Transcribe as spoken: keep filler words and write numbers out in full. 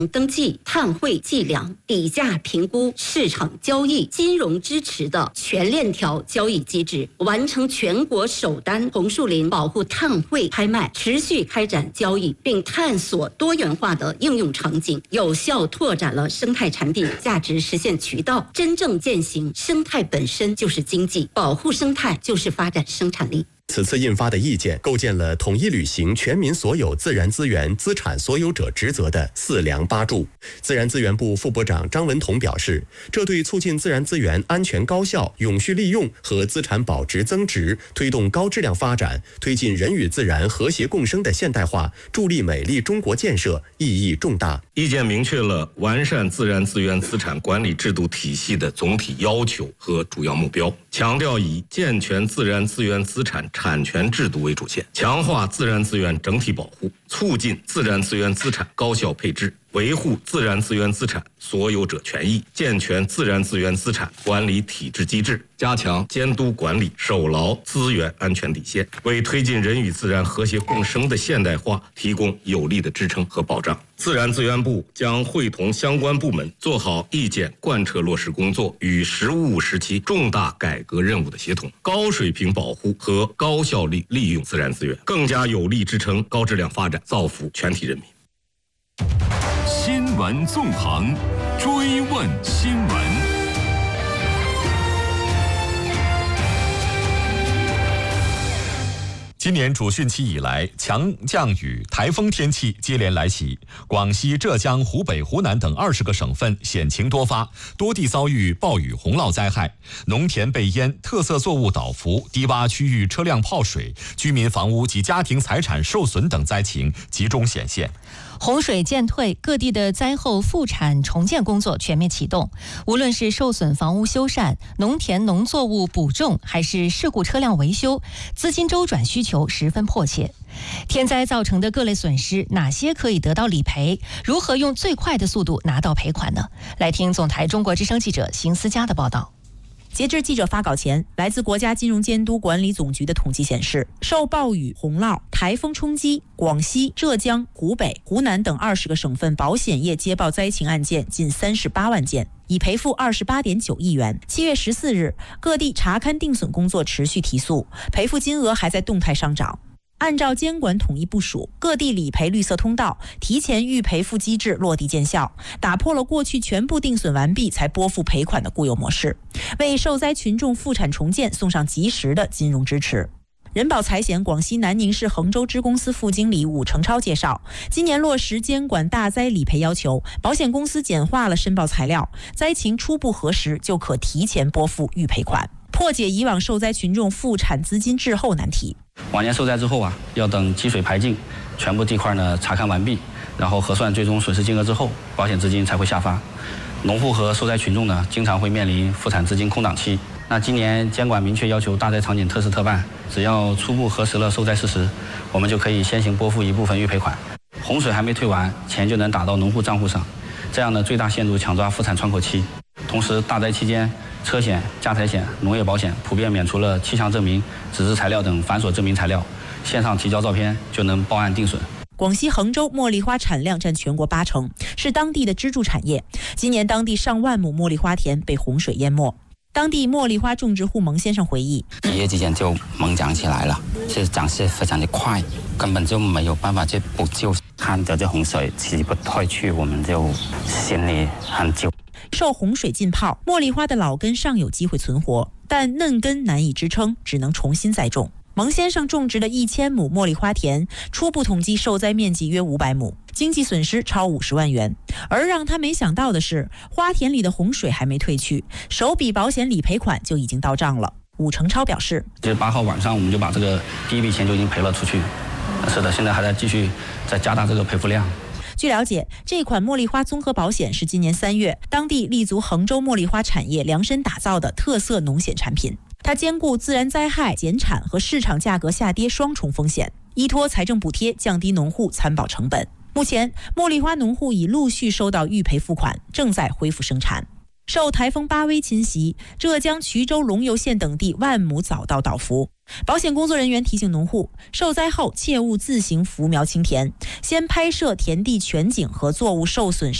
登记、碳汇计量、底价评估、市场交易、金融支持的全链条交易机制，完成全国首单红树林保护碳汇拍卖，持续开展交易，并探索多元化的应用场景，有效拓展了生态产品价值实现渠道，真正践行生态本身就是经济，保护生态就是发展生产力。 此次印发的意见构建了统一履行全民所有自然资源资产所有者职责的四梁八柱。自然资源部副部长张文同表示，这对促进自然资源安全高效、永续利用和资产保值增值，推动高质量发展，推进人与自然和谐共生的现代化，助力美丽中国建设意义重大。 意见明确了完善自然资源资产管理制度体系的总体要求和主要目标，强调以健全自然资源资产产权制度为主线，强化自然资源整体保护，促进自然资源资产高效配置，维护自然资源资产所有者权益，健全自然资源资产管理体制机制，加强监督管理，守牢资源安全底线，为推进人与自然和谐共生的现代化提供有力的支撑和保障。自然资源部将会同相关部门做好意见贯彻落实工作与“十五五”时期重大改革任务的协同，高水平保护和高效率利用自然资源，更加有力支撑高质量发展，造福全体人民。 新闻纵横，追问新闻。今年主汛期以来，强降雨、台风天气接连来袭，广西、浙江、湖北、湖南等二十个省份险情多发，多地遭遇暴雨洪涝灾害，农田被淹，特色作物倒伏，低洼区域车辆泡水，居民房屋及家庭财产受损等灾情集中显现。 洪水渐退，各地的灾后复产重建工作全面启动。无论是受损房屋修缮、农田农作物补种，还是事故车辆维修，资金周转需求十分迫切。天灾造成的各类损失，哪些可以得到理赔？如何用最快的速度拿到赔款呢？来听总台中国之声记者邢思佳的报道。 截至记者发稿前，来自国家金融监督管理总局的统计显示，受暴雨、洪涝、台风冲击，广西、浙江、湖北、湖南等二十个省份保险业接报灾情案件近三十八万件，已赔付二十八点九亿元。七月十四日，各地查勘定损工作持续提速，赔付金额还在动态上涨。按照监管统一部署，各地理赔绿色通道、提前预赔付机制落地见效，打破了过去全部定损完毕才拨付赔款的固有模式，为受灾群众复产重建送上及时的金融支持。人保财险广西南宁市衡州支公司副经理武成超介绍，今年落实监管大灾理赔要求，保险公司简化了申报材料，灾情初步核实就可提前拨付预赔款，破解以往受灾群众复产资金滞后难题。 往年受灾之后啊，要等积水排尽，全部地块呢查看完毕，然后核算最终损失金额之后，保险资金才会下发。农户和受灾群众呢，经常会面临复产资金空档期。那今年监管明确要求大灾场景特事特办，只要初步核实了受灾事实，我们就可以先行拨付一部分预赔款。洪水还没退完，钱就能打到农户账户上，这样呢最大限度抢抓复产窗口期。同时，大灾期间，车险、家财险、农业保险普遍免除了气象证明、纸质材料等繁琐证明材料，线上提交照片就能报案定损。 广西衡州茉莉花产量占全国八成，是当地的支柱产业。今年当地上万亩茉莉花田被洪水淹没。当地茉莉花种植户蒙先生回忆， 一夜之间就猛长起来了，是长势非常的快，根本就没有办法去补救。看着这洪水起不退去，我们就心里很揪。 受洪水浸泡，茉莉花的老根尚有机会存活，但嫩根难以支撑，只能重新栽种。蒙先生种植的一千亩茉莉花田，初步统计受灾面积约五百亩，经济损失超五十万元。而让他没想到的是，花田里的洪水还没退去，首笔保险理赔款就已经到账了。武成超表示， 就是八号晚上我们就把这个第一笔钱就已经赔了出去。是的，现在还在继续在加大这个赔付量。 据了解，这款茉莉花综合保险是今年三月当地立足衡州茉莉花产业量身打造的特色农险产品。它兼顾自然灾害减产和市场价格下跌双重风险，依托财政补贴降低农户参保成本。目前，茉莉花农户已陆续收到预赔付款，正在恢复生产。 受台风巴威侵袭，浙江衢州龙游县等地万亩早稻倒伏。保险工作人员提醒农户，受灾后切勿自行扶苗清田，先拍摄田地全景和作物受损